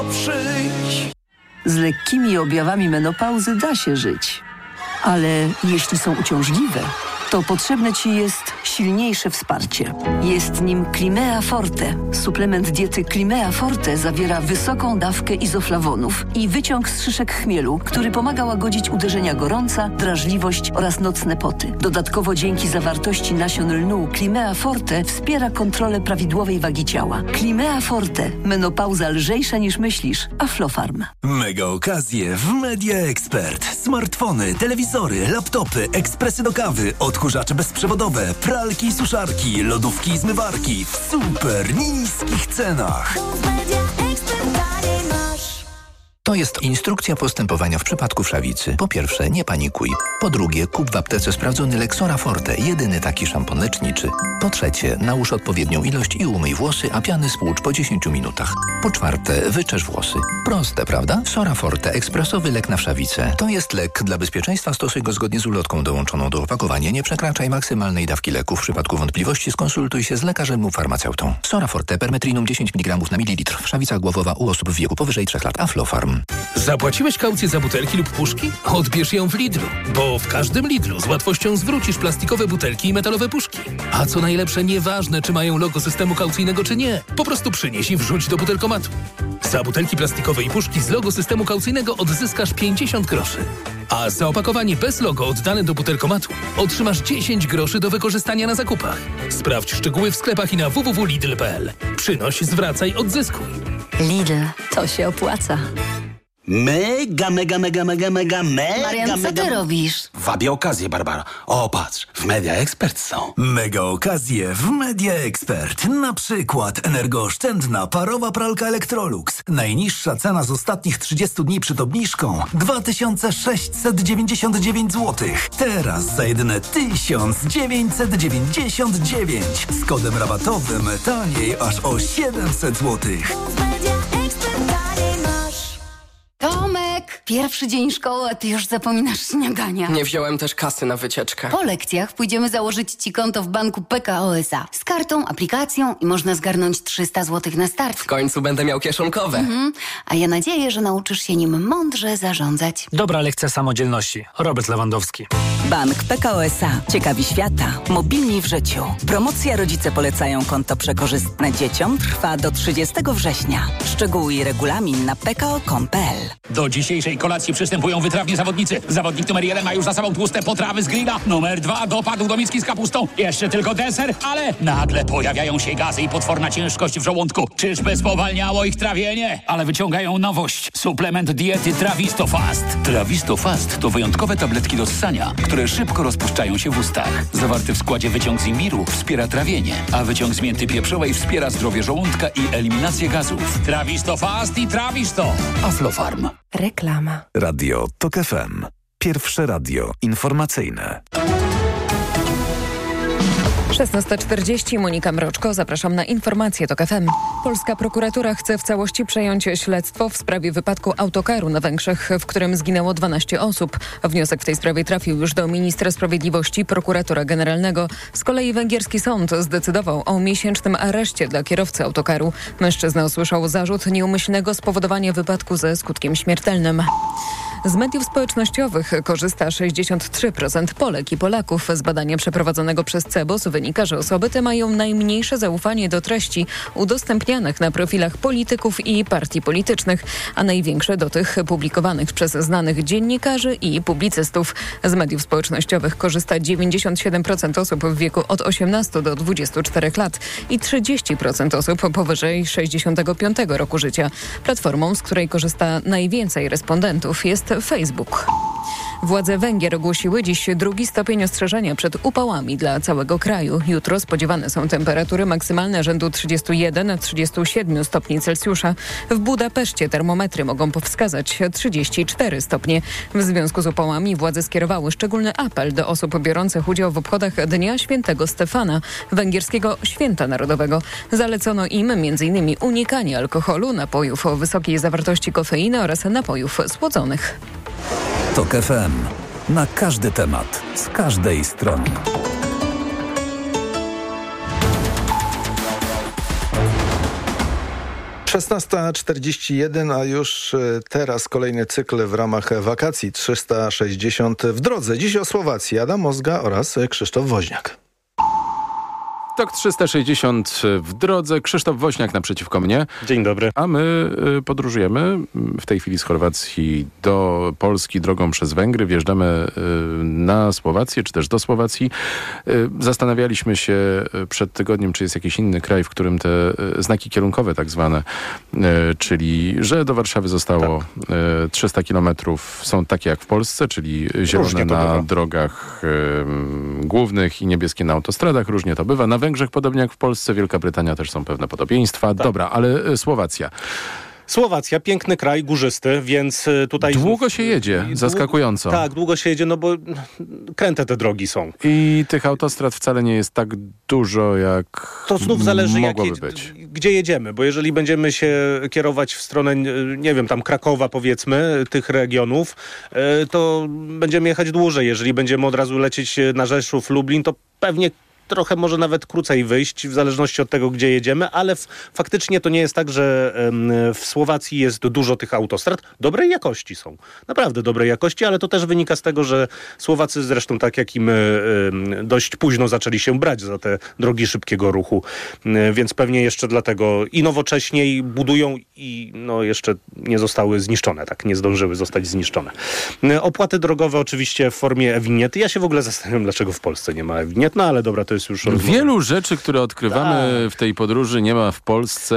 przyjdź. Z lekkimi objawami menopauzy da się żyć. Ale jeśli są uciążliwe, to potrzebne Ci jest silniejsze wsparcie. Jest nim Climea Forte. Suplement diety Climea Forte zawiera wysoką dawkę izoflawonów i wyciąg z szyszek chmielu, który pomaga łagodzić uderzenia gorąca, drażliwość oraz nocne poty. Dodatkowo dzięki zawartości nasion lnu Climea Forte wspiera kontrolę prawidłowej wagi ciała. Climea Forte. Menopauza lżejsza niż myślisz. Aflofarm. Mega okazje w Media Expert. Smartfony, telewizory, laptopy, ekspresy do kawy, odkurzacze bezprzewodowe, pralki i suszarki, lodówki i zmywarki w super niskich cenach. To jest instrukcja postępowania w przypadku wszawicy. Po pierwsze, nie panikuj. Po drugie, kup w aptece sprawdzony Lexora Forte, jedyny taki szampon leczniczy. Po trzecie, nałóż odpowiednią ilość i umyj włosy, a piany spłucz po 10 minutach. Po czwarte, wyczesz włosy. Proste, prawda? Sora Forte, ekspresowy lek na wszawicę. To jest lek. Dla bezpieczeństwa stosuj go zgodnie z ulotką dołączoną do opakowania. Nie przekraczaj maksymalnej dawki leku. W przypadku wątpliwości skonsultuj się z lekarzem lub farmaceutą. Sora Forte, permetrinum 10 mg na mililitr. Wszawica głowowa u osób w wieku powyżej 3 lat. Aflofarm. Zapłaciłeś kaucję za butelki lub puszki? Odbierz ją w Lidlu, bo w każdym Lidlu z łatwością zwrócisz plastikowe butelki i metalowe puszki. A co najlepsze, nieważne czy mają logo systemu kaucyjnego czy nie, po prostu przynieś i wrzuć do butelkomatu. Za butelki plastikowe i puszki z logo systemu kaucyjnego odzyskasz 50 groszy. A za opakowanie bez logo oddane do butelkomatu otrzymasz 10 groszy do wykorzystania na zakupach. Sprawdź szczegóły w sklepach i na www.lidl.pl. Przynoś, zwracaj, odzyskuj. Lidl. To się opłaca. Mega. Marian, co ty robisz? Wabię okazję, Barbara. O, patrz, w Media Expert są. Mega okazje w Media Expert. Na przykład energooszczędna parowa pralka Electrolux. Najniższa cena z ostatnich 30 dni przed obniżką 2699 zł. Teraz za jedyne 1999. Z kodem rabatowym taniej aż o 700 zł. Tomek, pierwszy dzień szkoły, a ty już zapominasz śniadania. Nie wziąłem też kasy na wycieczkę. Po lekcjach pójdziemy założyć ci konto w banku PKO SA. Z kartą, aplikacją i można zgarnąć 300 zł na start. W końcu będę miał kieszonkowe. A ja nadzieję, że nauczysz się nim mądrze zarządzać. Dobra lekcja samodzielności. Robert Lewandowski. Bank PKO SA. Ciekawi świata. Mobilni w życiu. Promocja Rodzice polecają konto przekorzystne dzieciom trwa do 30 września. Szczegóły i regulamin na pko.com.pl. Do dzisiejszej kolacji przystępują wytrawni zawodnicy. Zawodnik numer 1 ma już za sobą tłuste potrawy z grilla. Numer 2 dopadł do miski z kapustą. Jeszcze tylko deser, ale nagle pojawiają się gazy i potworna ciężkość w żołądku. Czyżby spowalniało ich trawienie? Ale wyciągają nowość. Suplement diety Travistofast. Travistofast to wyjątkowe tabletki do ssania, które szybko rozpuszczają się w ustach. Zawarty w składzie wyciąg z imbiru wspiera trawienie, a wyciąg z mięty pieprzowej wspiera zdrowie żołądka i eliminację gazów. Travistofast i Travisto. Aflofarm. Reklama. Radio TOK FM. Pierwsze radio informacyjne. 16:40, Monika Mroczko, zapraszam na informacje TOK FM. Polska prokuratura chce w całości przejąć śledztwo w sprawie wypadku autokaru na Węgrzech, w którym zginęło 12 osób. Wniosek w tej sprawie trafił już do ministra sprawiedliwości, prokuratora generalnego. Z kolei węgierski sąd zdecydował o miesięcznym areszcie dla kierowcy autokaru. Mężczyzna usłyszał zarzut nieumyślnego spowodowania wypadku ze skutkiem śmiertelnym. Z mediów społecznościowych korzysta 63% Polek i Polaków. Z badania przeprowadzonego przez CEBOS wynika, że osoby te mają najmniejsze zaufanie do treści udostępnianych na profilach polityków i partii politycznych, a największe do tych publikowanych przez znanych dziennikarzy i publicystów. Z mediów społecznościowych korzysta 97% osób w wieku od 18 do 24 lat i 30% osób powyżej 65 roku życia. Platformą, z której korzysta najwięcej respondentów, jest Facebook. Władze Węgier ogłosiły dziś 2. stopień ostrzeżenia przed upałami dla całego kraju. Jutro spodziewane są temperatury maksymalne rzędu 31-37 stopni Celsjusza. W Budapeszcie termometry mogą wskazać 34 stopnie. W związku z upałami władze skierowały szczególny apel do osób biorących udział w obchodach Dnia Świętego Stefana, węgierskiego święta narodowego. Zalecono im m.in. unikanie alkoholu, napojów o wysokiej zawartości kofeiny oraz napojów słodzonych. TOK FM. Na każdy temat, z każdej strony. 16:41, a już teraz kolejny cykl w ramach wakacji 360 w drodze. Dziś o Słowacji Adam Mozga oraz Krzysztof Woźniak. TOK 360 w drodze. Krzysztof Woźniak naprzeciwko mnie. Dzień dobry. A my podróżujemy w tej chwili z Chorwacji do Polski drogą przez Węgry. Wjeżdżamy na Słowację, czy też do Słowacji. Zastanawialiśmy się przed tygodniem, czy jest jakiś inny kraj, w którym te znaki kierunkowe tak zwane, czyli że do Warszawy zostało 300 kilometrów, są takie jak w Polsce, czyli zielone na drogach głównych i niebieskie na autostradach. Różnie to bywa. Na Węgrzech, podobnie jak w Polsce, Wielka Brytania też są pewne podobieństwa. Tak. Dobra, ale Słowacja. Słowacja, piękny kraj, górzysty, więc tutaj... Długo się jedzie, zaskakująco. Tak, długo się jedzie, no bo kręte te drogi są. I tych autostrad wcale nie jest tak dużo, jak to znów zależy, być. Gdzie jedziemy, bo jeżeli będziemy się kierować w stronę, nie wiem, tam Krakowa powiedzmy, tych regionów, to będziemy jechać dłużej. Jeżeli będziemy od razu lecieć na Rzeszów, Lublin, to pewnie trochę może nawet krócej wyjść, w zależności od tego, gdzie jedziemy, ale faktycznie to nie jest tak, że w Słowacji jest dużo tych autostrad. Dobrej jakości są. Naprawdę dobrej jakości, ale to też wynika z tego, że Słowacy zresztą tak jak i my dość późno zaczęli się brać za te drogi szybkiego ruchu, więc pewnie jeszcze dlatego i nowocześniej budują i no jeszcze nie zostały zniszczone, tak, nie zdążyły zostać zniszczone. Opłaty drogowe oczywiście w formie e-winiety. Ja się w ogóle zastanawiam, dlaczego w Polsce nie ma e-winiet, no ale dobra, to jest już... Wielu rzeczy, które odkrywamy w tej podróży, nie ma w Polsce.